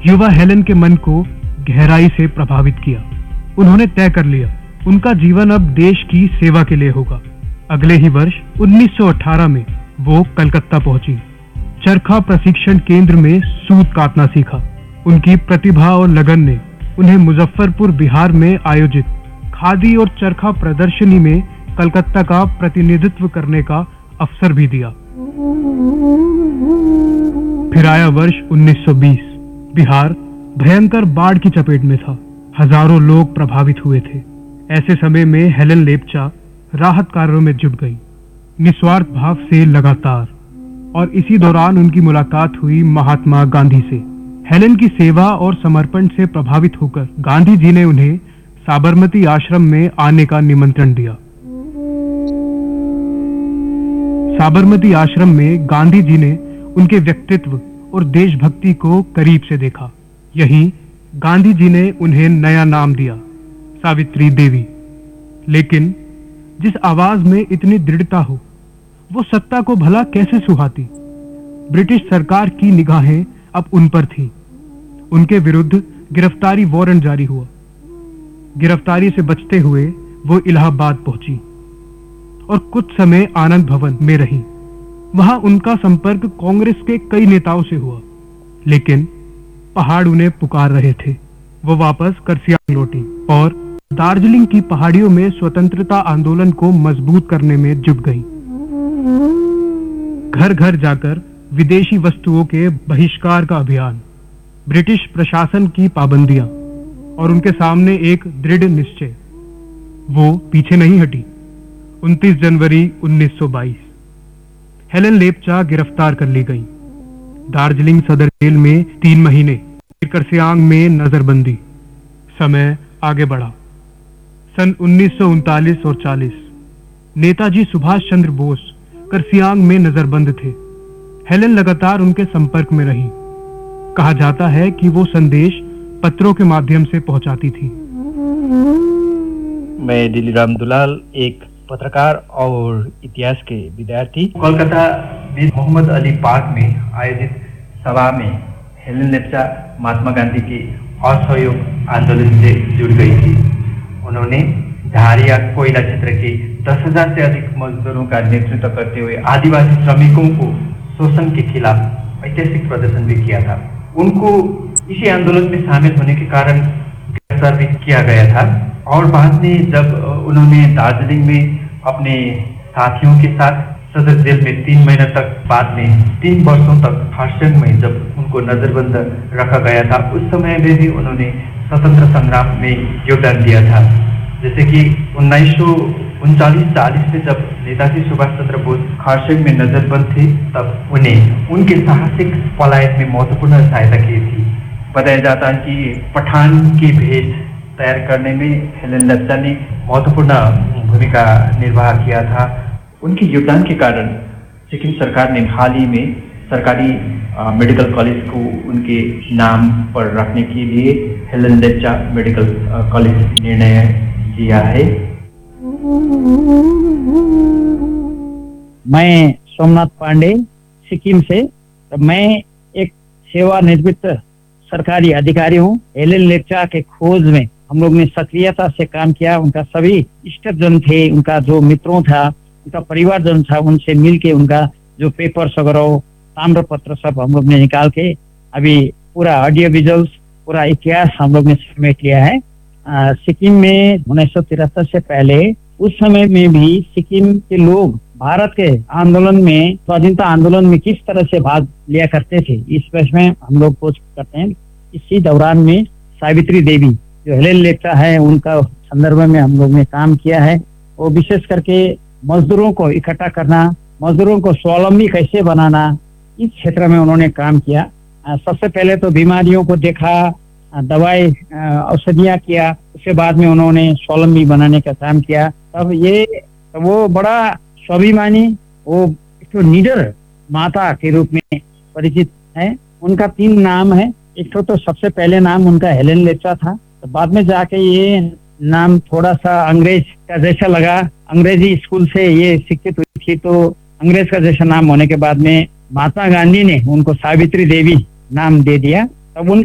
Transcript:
युवा हेलेन के मन को गहराई से प्रभावित किया। उन्होंने तय कर लिया उनका जीवन अब देश की सेवा के लिए होगा। अगले ही वर्ष 1918 में वो कलकत्ता पहुंची। चरखा प्रशिक्षण केंद्र में सूत काटना सीखा। उनकी प्रतिभा और लगन ने उन्हें मुजफ्फरपुर बिहार में आयोजित खादी और चरखा प्रदर्शनी में कलकत्ता का प्रतिनिधित्व करने का अवसर भी दिया। फिर आया वर्ष 1920। बिहार भयंकर बाढ़ की चपेट में था। हजारों लोग प्रभावित हुए थे। ऐसे समय में हेलेन लेप्चा राहत कार्यों में जुट गई, निस्वार्थ भाव से लगातार। और इसी दौरान उनकी मुलाकात हुई महात्मा गांधी से। हेलेन की सेवा और समर्पण से प्रभावित होकर गांधी जी ने उन्हें साबरमती आश्रम में आने का निमंत्रण दिया। साबरमती आश्रम में गांधी जी ने उनके व्यक्तित्व और देशभक्ति को करीब से देखा। यहीं गांधी जी ने उन्हें नया नाम दिया, सावित्री देवी। लेकिन जिस आवाज में इतनी दृढ़ता हो, वो सत्ता को भला कैसे सुहाती। ब्रिटिश सरकार की निगाहें अब उन पर थी। उनके विरुद्ध गिरफ्तारी वारंट जारी हुआ। गिरफ्तारी से बचते हुए वो इलाहाबाद पहुंची और कुछ समय आनंद भवन में रही। वहां उनका संपर्क कांग्रेस के कई नेताओं से हुआ, लेकिन पहाड़ उन्हें पुकार रहे थे। वो वापस करसियांग लौटी और दार्जिलिंग की पहाड़ियों में स्वतंत्रता आंदोलन को मजबूत करने में जुट गई। घर घर जाकर विदेशी वस्तुओं के बहिष्कार का अभियान, ब्रिटिश प्रशासन की पाबंदियां और उनके सामने एक दृढ़ निश्चय, वो पीछे नहीं हटी। 29 जनवरी 1922 हेलेन लेप्चा गिरफ्तार कर ली गई। दार्जिलिंग सदर जेल में 3 महीने, फिर करसियांग में नजरबंदी। समय आगे बढ़ा। सन 1939 और 40 नेताजी सुभाष चंद्र बोस करसियांग में नजरबंद थे। हेलेन लगातार उनके संपर्क में रही। कहा जाता है कि वो संदेश पत्रों के माध्यम से पहुंचाती थी। मैं दिलीराम दुलाल, एक पत्रकार और इतिहास के विद्यार्थी, कोलकाता में मोहम्मद अली पार्क में आयोजित सभा में हेलेन लेप्चा महात्मा गांधी के असहयोग आंदोलन से जुड़ गई थी। उन्होंने झारिया कोयला क्षेत्र के 10,000 से अधिक मजदूरों का नेतृत्व करते हुए आदिवासी श्रमिकों को शोषण के खिलाफ ऐतिहासिक प्रदर्शन भी किया था। उनको इसी आंदोलन में शामिल होने के कारण गिरफ्तार भी किया गया था और बाद में जब उन्होंने दार्जिलिंग में अपने साथियों के साथ सदर जेल में 3 महीने तक, बाद में 3 वर्षों तक खारसंग में जब उनको नजरबंद रखा गया था, उस समय में भी उन्होंने स्वतंत्र संग्राम में योगदान दिया था। जैसे कि 1939-40 में जब नेताजी सुभाष चंद्र बोस खारसंग में नजरबंद थे, तब उन्हें उनके साहसिक पलायन में महत्वपूर्ण सहायता की थी। बताया जाता है कि पठान की भेष तैयार करने में हेलेन लेप्चा ने महत्वपूर्ण भूमिका निर्वाह किया था। उनके योगदान के कारण सिक्किम सरकार ने हाल ही में सरकारी मेडिकल कॉलेज को उनके नाम पर रखने के लिए हेलेन लेप्चा मेडिकल कॉलेज निर्णय लिया है। मैं सोमनाथ पांडे, सिक्किम से। मैं एक सेवानिवृत्त सरकारी अधिकारी हूँ। हेलेन लेप्चा के खोज में हम लोग ने सक्रियता से काम किया। उनका सभी इष्टजन थे, उनका जो मित्रों था, उनका परिवारजन था, उनसे मिलके उनका जो पेपर्स वगैरह, ताम्र पत्र सब हम लोग ने निकाल के अभी पूरा ऑडियो विजुअल्स, पूरा इतिहास हम लोग ने समेट लिया है। सिक्किम में 1973 से पहले, उस समय में भी सिक्किम के लोग भारत के आंदोलन में, स्वाधीनता आंदोलन में किस तरह से भाग लिया करते थे, इस विषय में हम लोग खोज करते हैं। इसी दौरान में सावित्री देवी जो हेलेन लेप्चा है, उनका संदर्भ में हम लोग ने काम किया है। वो विशेष करके मजदूरों को इकट्ठा करना, मजदूरों को स्वावलंबी कैसे बनाना, इस क्षेत्र में उन्होंने काम किया। सबसे पहले तो बीमारियों को देखा, दवाई औषधियाँ किया, उसके बाद में उन्होंने स्वावलंबी बनाने का काम किया। तब वो बड़ा स्वाभिमानी, वो एक निडर माता के रूप में परिचित है। उनका 3 नाम है। एक तो सबसे पहले नाम उनका हेलेन लेप्चा था, तो बाद में जाके ये नाम थोड़ा सा अंग्रेज का जैसा लगा। अंग्रेजी स्कूल से ये शिक्षित हुई थी, तो अंग्रेज का जैसा नाम होने के बाद में महात्मा गांधी ने उनको सावित्री देवी नाम दे दिया। तब उन